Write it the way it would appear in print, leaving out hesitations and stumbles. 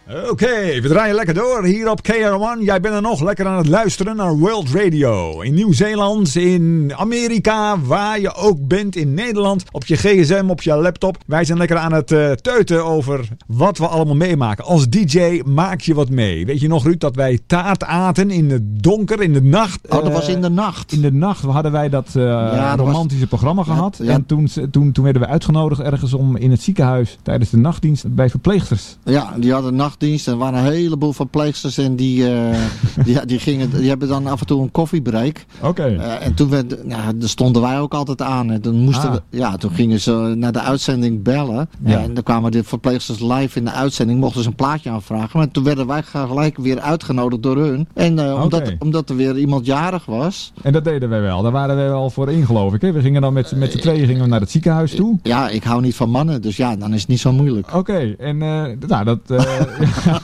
Oké, we draaien lekker door hier op KRO1. Jij bent er nog lekker aan het luisteren naar World Radio. In Nieuw-Zeeland, in Amerika, waar je ook bent, in Nederland. Op je gsm, op je laptop. Wij zijn lekker aan het teuten over wat we allemaal meemaken. Als DJ maak je wat mee. Weet je nog, Ruud, dat wij taart aten in het donker, in de nacht? Oh, dat was in de nacht. In de nacht hadden wij dat romantische programma gehad. Ja. En toen werden we uitgenodigd ergens om in het ziekenhuis tijdens de nachtdienst bij verpleegsters. Ja, die hadden nachtdienst en er waren een heleboel verpleegsters en die hebben dan af en toe een koffiebreak. Oké. En toen daar stonden wij ook altijd aan. En toen toen gingen ze naar de uitzending bellen. Ja. En dan kwamen de verpleegsters live in de uitzending, mochten ze een plaatje aanvragen. Maar toen werden wij gelijk weer uitgenodigd door hun. En omdat er weer iemand jarig was. En dat deden wij wel. Daar waren we wel voor in, geloof ik. Hè? We gingen dan met z'n tweeën naar het ziekenhuis toe. Ja, ik hou niet van mannen, dus ja, dan is het niet zo moeilijk. Oké, en